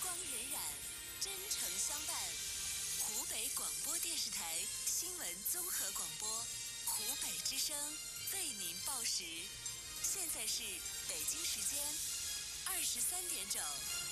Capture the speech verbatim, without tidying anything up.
光荏苒，真诚相伴。湖北广播电视台新闻综合广播，湖北之声为您报时。现在是北京时间二十三点整。